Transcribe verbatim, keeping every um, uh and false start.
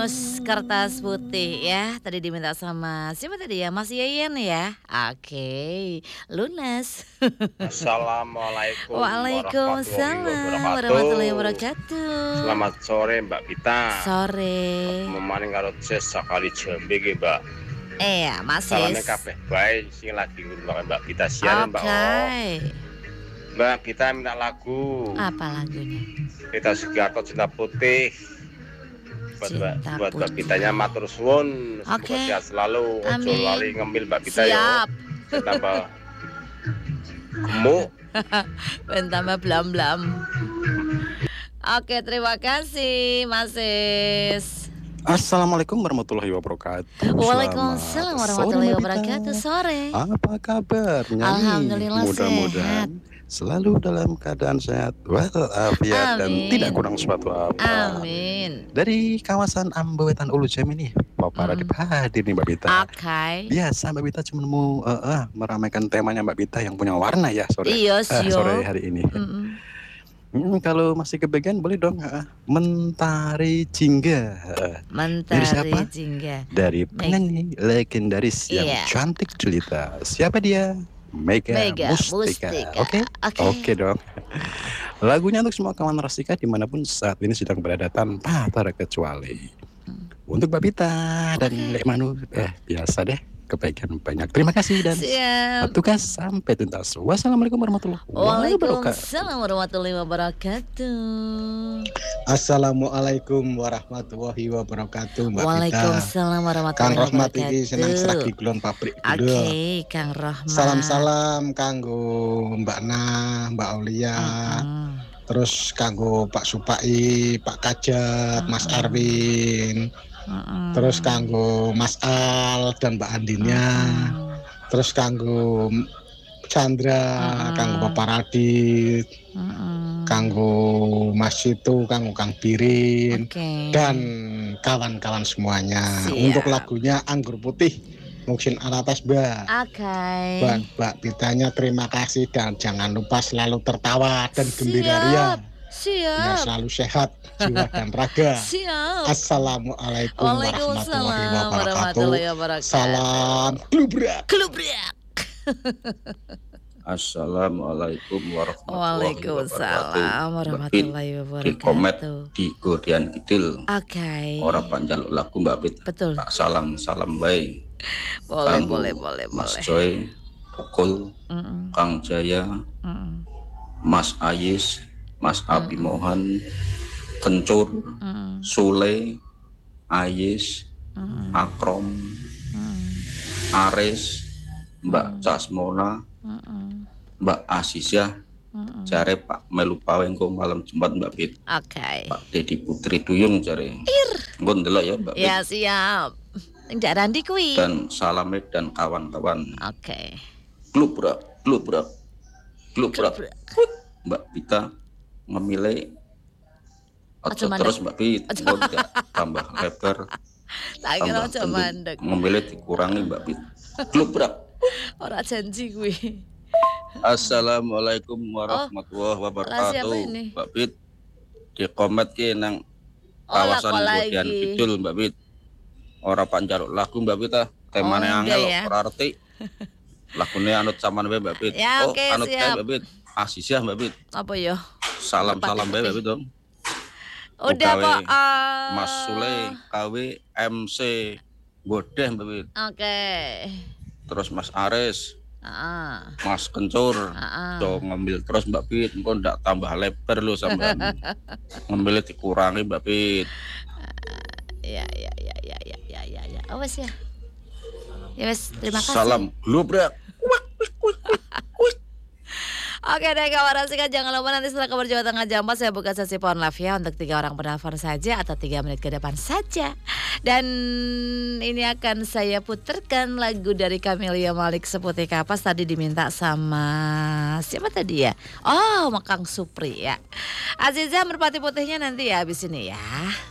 Terus kertas putih ya, tadi diminta sama siapa tadi ya, Mas Yeyen ya? Oke, lunas. Assalamualaikum warahmatullahi Waalaikumsalam warahmatullahi wabarakatuh. wabarakatuh. Selamat sore Mbak Gita. Sore. Ketemu maning karo Sis sakali Jambe iki, Mbak. Iya, Mas Salame Sis. kabeh bae sing lagi ngurungaken Mbak Gita siaran, Mbak. Oke. Mbak Gita minta lagu. Apa lagunya? Rita Sugiarto Cinta Putih. Buat Mbak, Cinta buat Mbak Putih. Gitanya matur suwun, semoga Oke. sehat selalu. Ojo Amin. lali ngemil Mbak Gita yo. Siap. Saya tambah gemuk. Ben tambah blam-blam. Oke, terima kasih Mas Sis. Assalamualaikum warahmatullahi wabarakatuh. Waalaikumsalam Selamat warahmatullahi sore, Mbak wabarakatuh. Gita. Sore. Apa kabar? Nyanyi. Alhamdulillah Mudah-mudahan selalu dalam keadaan sehat walafiat dan Amin. tidak kurang suatu apa. Amin. Dari kawasan Ambewetan Ulu Jam ini, Bapak Radip hadir nih Mbak Bita. Oke. Biasa Mbak Bita cuma mau uh, uh, meramaikan temanya Mbak Bita yang punya warna ya sore Iya, eh, siap. sore hari ini. Mm-mm. Hmm, kalau masih kebagian boleh dong uh, Mentari Jingga. Uh, Dari siapa? Mentari Jingga. Dari penyanyi legendaris yang Iya. cantik jelita. Siapa dia? Mega, Mega Mustika. Mustika. Oke, Oke. oke dong. Lagunya untuk semua kawan Rasika dimanapun saat ini sedang berada tanpa terkecuali. Untuk Mbak Bita dan Oke. Lek Manu, eh biasa deh. Kebaikan banyak. Terima kasih dan Siap. tugas sampai tuntas. Wassalamualaikum warahmatullahi wabarakatuh. Waalaikumsalam warahmatullahi wabarakatuh. Assalamualaikum warahmatullahi wabarakatuh, Mbak Bita. Waalaikumsalam Kang warahmatullahi Rohmat iki senang wabarakatuh. seragi kulon pabrik Oke, gula. Kang Rohmat. Salam-salam kanggo Mbak Nah, Mbak Aulia, Mm-mm. terus kanggo Pak Supai, Pak Kajat, Mas Mm-mm. Arwin, Mm-mm. terus kanggo Mas Al dan Mbak Andinnya, Mm-mm. terus kanggo Chandra, Mm-mm. kanggo Bapak Radit, Mm-mm. kanggo Mas Situ, kanggo Kang Birin, Oke. dan kawan-kawan semuanya. Siap. Untuk lagunya Anggur Putih Muksin Alatas, Mbak. Oke. Mbak, Mbak Bitanya terima kasih dan jangan lupa selalu tertawa dan gembira ria. Biar Siap. selalu sehat jiwa dan raga. Siap. Assalamualaikum warahmatullahi Waalaikumsalam wabarakatuh. warahmatullahi wabarakatuh. Salam glubrak. Kelubrak. Assalamualaikum warahmatullahi wabarakatuh. Waalaikumsalam warahmatullahi Di komet wabarakatuh. di Godian Kidul. Oke. Ora panjaluk lagu Mbak Pit. Betul. Tak salam salam bae. Boleh, Kanggo boleh, boleh, Mas boleh. Joy, Pukul, Mm-mm. Kang Jaya, Mm-mm. Mas Ayis, Mas Abi Mohan, Kencur, Mm-mm. Sule, Ayis, Mm-mm. Akrom, Mm-mm. Aris, Mbak Casmona, Mm-mm. Mbak Asisyah, Mm-mm. jare Pak Melu Pawengko malam Jumat Mbak Pit. Oke. Pak Dedi Putri Duyung jare. Nggon delok ya Mbak Pit. Ya, siap. Ndak Randi kuwi. Dan Salamet dan kawan-kawan. Oke. Glubrak, glubrak, glubrak. Glubrak. Mbak Pita memilih Aja Ojo mandek. terus Mbak Pit, Aja. nggon gak tambah lebar, Tak kira tambah aja gendut. mandek. Memilih dikurangi Mbak Pit. Glubrak. Ora janji kuwi. Assalamualaikum warahmatullahi Rahasia wabarakatuh. apa ini? Mbak Pit di komet ki nang Oh, kawasan lako Godian lagi. Kidul Mbak Pit. Ora panjaluk lagu Mbak Pit ah. Temane Oh, angel enggak ya? ora arti. Lagune anut sampean wae Mbak Pit. Ya, oh, oke, anut kae siap. Mbak Pit. Asisyah Mbak Pit. Apa ya? Salam-salam Tepat, bae tepat. Mbak Pit dong. Udah Ugawe kok. eh, Mas Sule K W M C Bodeh Mbak Pit. Oke. Terus Mas Aris, Heeh. Mas Kencur. Heeh. Do ngambil terus Mbak Pit, engko ndak tambah lebar lho sampean. Ngambil dikurangi Mbak Pit. Ya, ya, ya, ya, ya, ya, ya, ya. Oh, wes ya. Ya wes, terima kasih. Salam glubrak. Oke deh kawan Rasika, jangan lupa nanti setelah kabar Jawa Tengah jam empat saya buka sesi phone live ya untuk tiga orang penelpon saja atau tiga menit ke depan saja. Dan ini akan saya putarkan lagu dari Camelia Malik Seputih Kapas, tadi diminta sama siapa tadi ya? Oh, Makang Supri ya. Aziza Merpati Putihnya nanti ya habis ini ya.